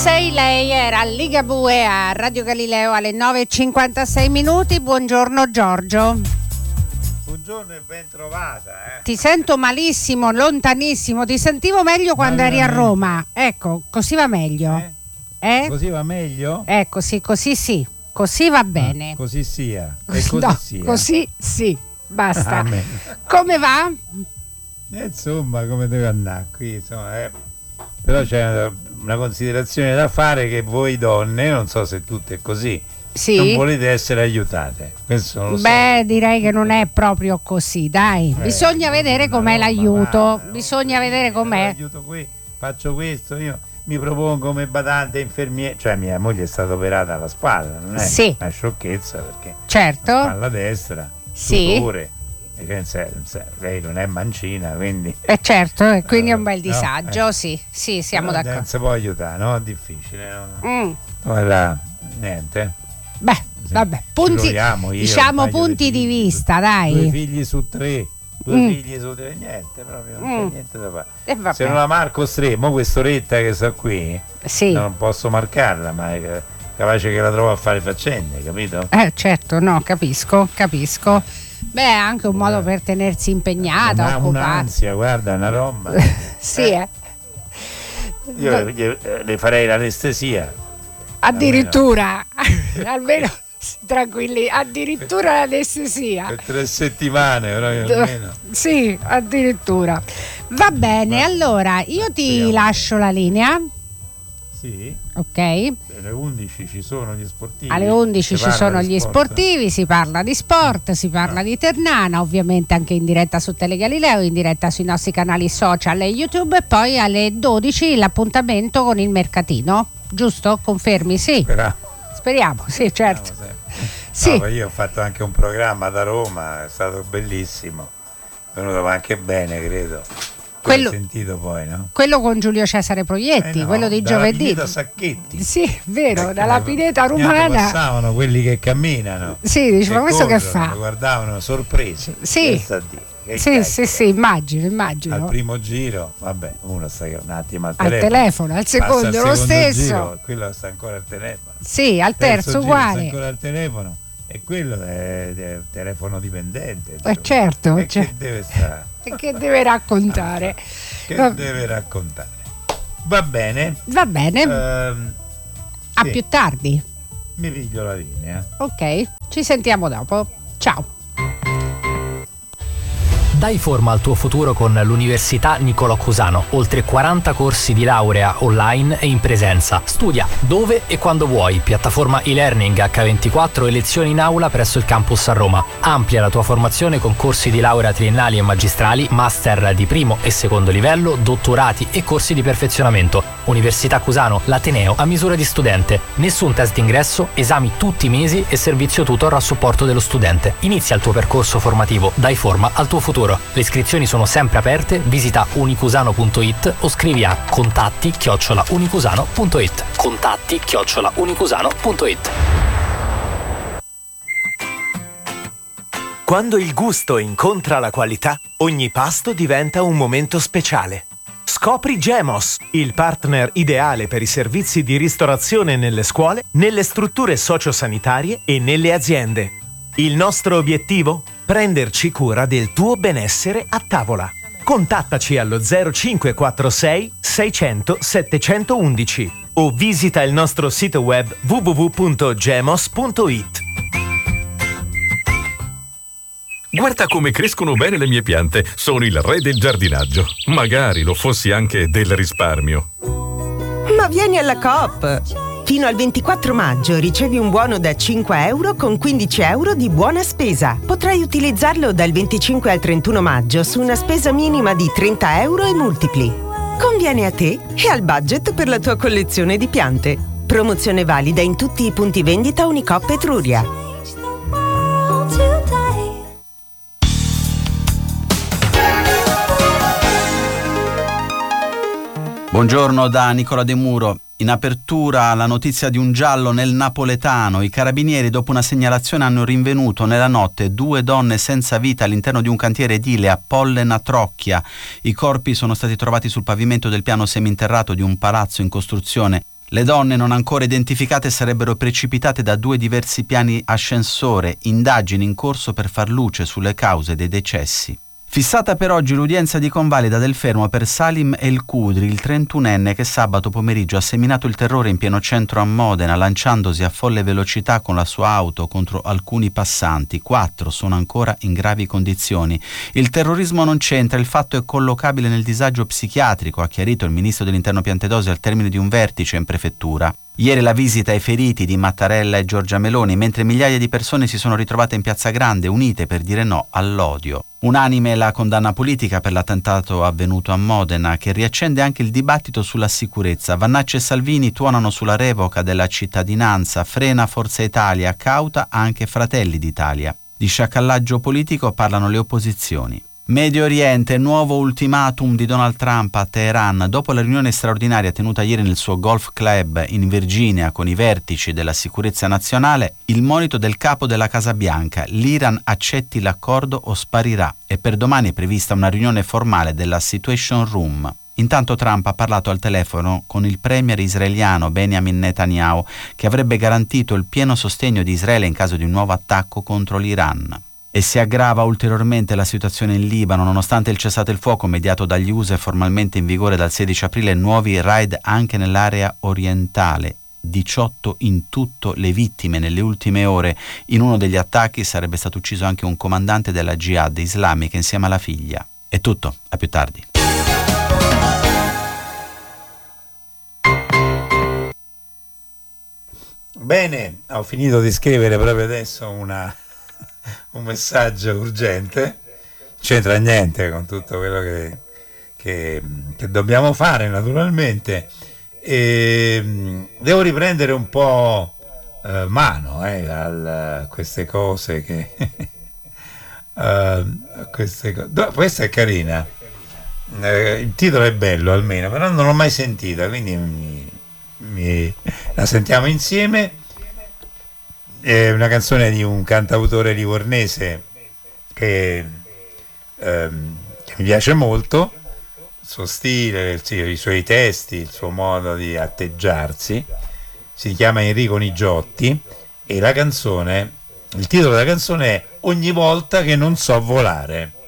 6, lei era Ligabue a Radio Galileo alle 9:56 minuti. Buongiorno Giorgio. Buongiorno e ben trovata. Ti sento malissimo, lontanissimo. Ti sentivo meglio quando eri a Roma. Ecco, così va meglio. Così va meglio? Così sì. Così va bene. Così sia. E così no, sia. Così sì. Basta. Come va? Insomma, come deve andare qui, insomma, però c'è una considerazione da fare, che voi donne, non so se tutte è così, sì, non volete essere aiutate. Questo non lo so. Direi che non è proprio così, dai. Bisogna vedere com'è l'aiuto. Bisogna vedere com'è. L'aiuto qui, faccio questo, io mi propongo come badante infermiere, cioè mia moglie è stata operata alla spalla, non è una sciocchezza, perché certo, la spalla destra, tutore. Lei non è mancina, quindi certo, e quindi è un bel disagio. Sì, siamo d'accordo. Non si può aiutare, no? È difficile, no? Niente. Vabbè, punti di vista, dai. 2 figli su 3, niente, proprio non c'è niente da fare. Se non la marco mo quest'oretta che sto qui, non posso marcarla, ma è capace che la trovo a fare faccende, capito? Certo, no, capisco. È anche un modo per tenersi impegnata, un'ansia, guarda, una roba. Io le farei l'anestesia. Addirittura, almeno tranquilli, addirittura l'anestesia. Per 3 settimane, almeno. Sì, addirittura. Va bene, allora io ti lascio la linea. Sì. Ok. Alle 11 ci sono gli sportivi. Alle 11 ci sono gli sportivi, si parla di sport, si parla di Ternana, ovviamente anche in diretta su Telegalileo, in diretta sui nostri canali social e YouTube, e poi alle 12 l'appuntamento con il mercatino, giusto? Confermi? Sì. Speriamo, sì, certo. Sì. No, io ho fatto anche un programma da Roma, è stato bellissimo, è venuto anche bene, credo. Quello sentito poi, no? Quello con Giulio Cesare Proietti, quello di giovedì. Pineta Sacchetti. Sì, vero, dalla pineta romana. Passavano quelli che camminano. Sì, diceva, ma questo che fa? Lo guardavano sorpresi. Sì. Sì, immagino. Al primo giro, vabbè, uno sta un attimo al telefono, al secondo lo stesso. Giro, quello sta ancora al telefono. Sì, al terzo uguale. Sta ancora al telefono, e quello è telefono dipendente. Certo. Che deve stare? Che deve raccontare? Deve raccontare. Va bene. A più tardi. Mi piglio la linea. Ok, ci sentiamo dopo. Ciao. Dai forma al tuo futuro con l'Università Niccolò Cusano. Oltre 40 corsi di laurea online e in presenza. Studia dove e quando vuoi. Piattaforma e-learning H24 e lezioni in aula presso il campus a Roma. Amplia la tua formazione con corsi di laurea triennali e magistrali, master di primo e secondo livello, dottorati e corsi di perfezionamento. Università Cusano, l'ateneo a misura di studente. Nessun test d'ingresso, esami tutti i mesi e servizio tutor a supporto dello studente. Inizia il tuo percorso formativo. Dai forma al tuo futuro. Le iscrizioni sono sempre aperte, visita unicusano.it o scrivi a contatti@unicusano.it. contatti@unicusano.it. Quando il gusto incontra la qualità, ogni pasto diventa un momento speciale. Scopri Gemos, il partner ideale per i servizi di ristorazione nelle scuole, nelle strutture sociosanitarie e nelle aziende. Il nostro obiettivo? Prenderci cura del tuo benessere a tavola. Contattaci allo 0546 600 711 o visita il nostro sito web www.gemos.it. Guarda come crescono bene le mie piante, sono il re del giardinaggio. Magari lo fossi anche del risparmio. Ma vieni alla Coop! Fino al 24 maggio ricevi un buono da 5 euro con 15 euro di buona spesa. Potrai utilizzarlo dal 25 al 31 maggio su una spesa minima di 30 euro e multipli. Conviene a te e al budget per la tua collezione di piante. Promozione valida in tutti i punti vendita Unicoop Etruria. Buongiorno da Nicola De Muro. In apertura la notizia di un giallo nel napoletano. I carabinieri, dopo una segnalazione, hanno rinvenuto nella notte 2 donne senza vita all'interno di un cantiere edile a Pollena Trocchia. I corpi sono stati trovati sul pavimento del piano seminterrato di un palazzo in costruzione. Le donne non ancora identificate sarebbero precipitate da 2 diversi piani ascensore, indagini in corso per far luce sulle cause dei decessi. Fissata per oggi l'udienza di convalida del fermo per Salim El Kudri, il 31enne che sabato pomeriggio ha seminato il terrore in pieno centro a Modena, lanciandosi a folle velocità con la sua auto contro alcuni passanti. 4 sono ancora in gravi condizioni. Il terrorismo non c'entra, il fatto è collocabile nel disagio psichiatrico, ha chiarito il ministro dell'Interno Piantedosi al termine di un vertice in prefettura. Ieri la visita ai feriti di Mattarella e Giorgia Meloni, mentre migliaia di persone si sono ritrovate in Piazza Grande unite per dire no all'odio. Unanime la condanna politica per l'attentato avvenuto a Modena, che riaccende anche il dibattito sulla sicurezza. Vannacci e Salvini tuonano sulla revoca della cittadinanza, frena Forza Italia, cauta anche Fratelli d'Italia. Di sciacallaggio politico parlano le opposizioni. Medio Oriente, nuovo ultimatum di Donald Trump a Teheran. Dopo la riunione straordinaria tenuta ieri nel suo golf club in Virginia con i vertici della sicurezza nazionale, il monito del capo della Casa Bianca: l'Iran accetti l'accordo o sparirà. E per domani è prevista una riunione formale della Situation Room. Intanto Trump ha parlato al telefono con il premier israeliano Benjamin Netanyahu, che avrebbe garantito il pieno sostegno di Israele in caso di un nuovo attacco contro l'Iran. E si aggrava ulteriormente la situazione in Libano, nonostante il cessate il fuoco mediato dagli USA e formalmente in vigore dal 16 aprile, nuovi raid anche nell'area orientale. 18 in tutto le vittime nelle ultime ore. In uno degli attacchi sarebbe stato ucciso anche un comandante della Jihad islamica insieme alla figlia. È tutto, a più tardi. Bene, ho finito di scrivere proprio adesso un messaggio urgente, c'entra niente con tutto quello che dobbiamo fare naturalmente, e devo riprendere un po' mano a queste cose che questa è carina, il titolo è bello almeno, però non l'ho mai sentita, quindi la sentiamo insieme. È una canzone di un cantautore livornese che mi piace molto, il suo stile, i suoi testi, il suo modo di atteggiarsi. Si chiama Enrico Nigiotti e il titolo della canzone è Ogni volta che non so volare.